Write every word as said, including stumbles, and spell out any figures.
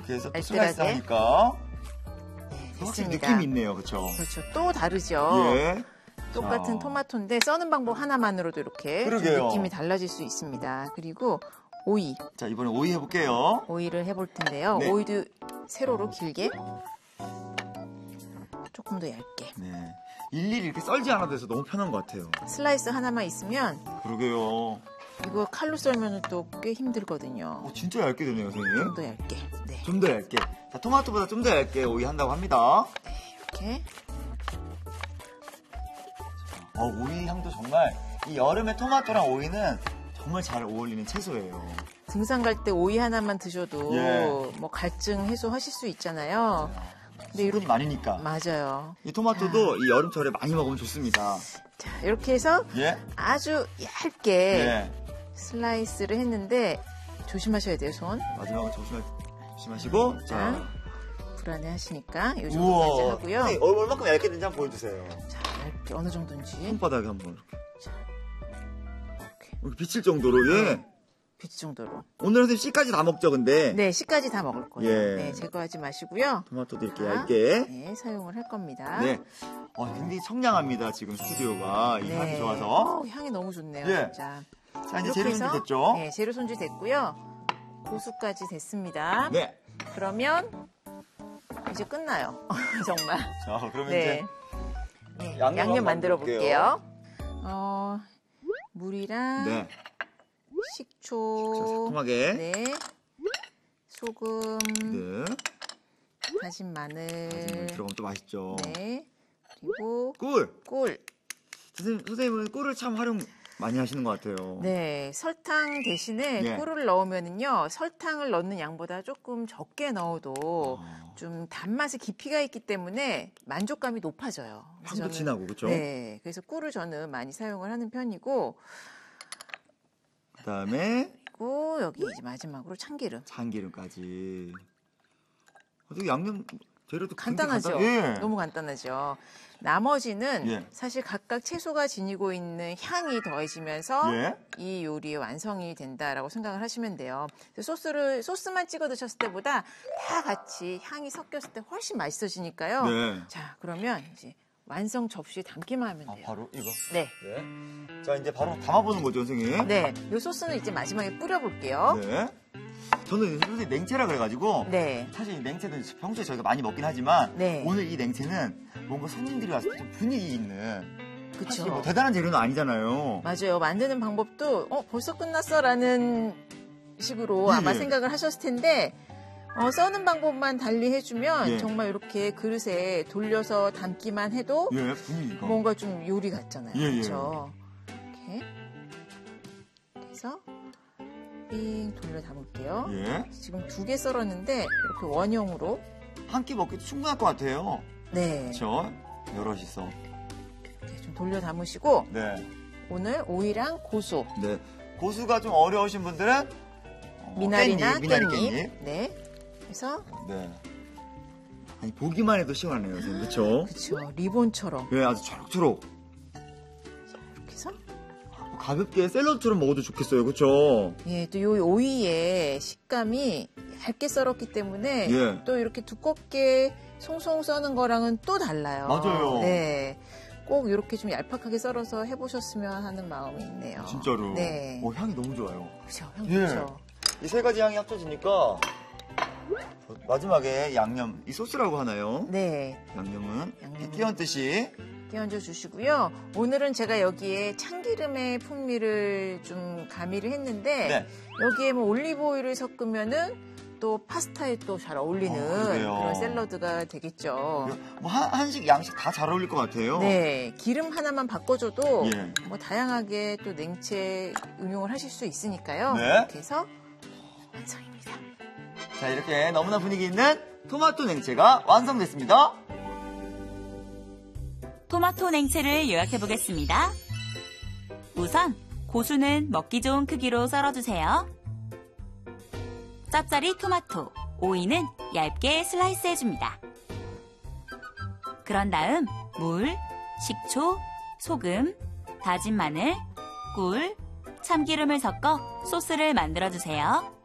이렇게 해서 또 알뜰하게. 슬라이스 하니까 네, 확실히 됐습니다. 느낌이 있네요. 그렇죠? 그렇죠. 또 다르죠. 예. 똑같은 자. 토마토인데 써는 방법 하나만으로도 이렇게 좀 그러게요. 느낌이 달라질 수 있습니다. 그리고 오이, 자, 이번에 오이 해볼게요. 오이를 해볼 텐데요. 네. 오이도 세로로 길게, 조금 더 얇게. 네. 일일이 이렇게 썰지 않아도 돼서 너무 편한 것 같아요. 슬라이스 하나만 있으면 그러게요. 이거 칼로 썰면 또 꽤 힘들거든요. 어, 진짜 얇게 되네요, 선생님. 좀 더 얇게. 네. 좀 더 얇게. 자, 토마토보다 좀 더 얇게 오이 한다고 합니다. 이렇게. 어, 오이 향도 정말 이 여름에 토마토랑 오이는 정말 잘 어울리는 채소예요. 등산 갈 때 오이 하나만 드셔도 예. 뭐 갈증 해소하실 수 있잖아요. 근데 수분이 이렇게 많으니까. 맞아요. 이 토마토도 이 여름철에 많이 먹으면 좋습니다. 자, 이렇게 해서 예? 아주 얇게 예. 슬라이스를 했는데 조심하셔야 돼요, 손. 마지막으로 조심하, 조심하시고. 자. 불안해 하시니까 이 우와. 정도까지 하고요. 선생님, 얼마큼 얇게 되는지 한번 보여주세요. 자, 얇게 어느 정도인지. 손바닥에 한번 이렇게. 자, 이렇게 이렇게 비칠 정도로, 예. 비치 정도로. 오늘 선생님 씨까지 다 먹죠, 근데? 네, 씨까지 다 먹을 거예요. 예. 네, 제거하지 마시고요. 토마토도 이렇게 자, 얇게. 네, 사용을 할 겁니다. 네. 어, 굉장히 청량합니다, 지금 스튜디오가. 이 향이 좋아서. 어, 향이 너무 좋네요, 예. 진짜. 자, 이제 이렇게 재료 해서, 준비 됐죠? 네, 재료 손질 됐고요. 고수까지 됐습니다. 네. 그러면 이제 끝나요. 정말. 자, 그러면 네. 이제 네, 양념 양념, 한번 만들어 볼게요. 볼게요. 어, 물이랑 네. 식초, 새콤하게. 네, 소금, 네. 다진 마늘, 마늘 들어가면 또 맛있죠. 네, 그리고 꿀. 꿀. 선생님, 선생님은 꿀을 참 활용 많이 하시는 것 같아요. 네, 설탕 대신에 예. 꿀을 넣으면은요, 설탕을 넣는 양보다 조금 적게 넣어도 어. 좀 단맛의 깊이가 있기 때문에 만족감이 높아져요. 그래서 향도 저는- 진하고, 그렇죠? 네, 그래서 꿀을 저는 많이 사용을 하는 편이고, 그다음에 그리고 여기 이제 마지막으로 참기름. 참기름까지. 어떻게 양념 재료도 굉장히 간단하죠? 간단- 예. 너무 간단하죠. 나머지는 예. 사실 각각 채소가 지니고 있는 향이 더해지면서 예. 이 요리의 완성이 된다라고 생각을 하시면 돼요. 소스를 소스만 찍어 드셨을 때보다 다 같이 향이 섞였을 때 훨씬 맛있어지니까요. 네. 자, 그러면 이제 완성 접시에 담기만 하면 아, 돼요. 바로 이거. 네. 네. 자, 이제 바로 담아보는 거죠, 선생님. 네. 이 소스는 이제 마지막에 뿌려볼게요. 네. 저는 선생님 냉채라 그래가지고 네. 사실 이 냉채는 평소에 저희가 많이 먹긴 하지만 네. 오늘 이 냉채는 뭔가 손님들이 왔을 때 좀 분위기 있는 사실 뭐 그렇죠. 대단한 재료는 아니잖아요. 맞아요. 만드는 방법도 어 벌써 끝났어라는 식으로 예, 아마 예. 생각을 하셨을 텐데 어, 써는 방법만 달리 해주면 예. 정말 이렇게 그릇에 돌려서 담기만 해도 예, 분위기가. 뭔가 좀 요리 같잖아요. 예, 예. 그렇죠? 이렇게 그래서 삥 돌려 담을게요. 예. 지금 두 개 썰었는데 이렇게 원형으로 한 끼 먹기도 충분할 것 같아요. 네 그렇죠? 여럿이서. 이렇게 좀 돌려 담으시고 네. 오늘 오이랑 고수, 네. 고수가 좀 어려우신 분들은 어, 미나리나 깻잎, 미나리 깻잎, 깻잎. 네 그래서 네. 아니 보기만 해도 시원하네요, 선생님. 그렇죠? 그렇죠 리본처럼 네, 아주 초록초록. 이렇게 해서 가볍게 샐러드처럼 먹어도 좋겠어요. 그렇죠? 예, 또 요 오이의 식감이 얇게 썰었기 때문에 예. 또 이렇게 두껍게 송송 써는 거랑은 또 달라요. 맞아요. 네. 꼭 이렇게 좀 얄팍하게 썰어서 해보셨으면 하는 마음이 있네요. 진짜로. 네. 어, 향이 너무 좋아요. 그렇죠. 향 예. 좋죠. 이 세 가지 향이 합쳐지니까 마지막에 양념, 이 소스라고 하나요? 네. 양념은 양념은. 끼얹듯이. 끼얹어 주시고요. 오늘은 제가 여기에 참기름의 풍미를 좀 가미를 했는데 네. 여기에 뭐 올리브 오일을 섞으면은 또 파스타에 또 잘 어울리는 아, 그래요? 그런 샐러드가 되겠죠. 뭐 한, 한식, 양식 다 잘 어울릴 것 같아요. 네, 기름 하나만 바꿔줘도 예. 뭐 다양하게 또 냉채 응용을 하실 수 있으니까요. 네. 이렇게 해서 완성입니다. 자, 이렇게 너무나 분위기 있는 토마토 냉채가 완성됐습니다. 토마토 냉채를 요약해 보겠습니다. 우선 고수는 먹기 좋은 크기로 썰어주세요. 짭짜리 토마토, 오이는 얇게 슬라이스 해줍니다. 그런 다음 물, 식초, 소금, 다진 마늘, 꿀, 참기름을 섞어 소스를 만들어주세요.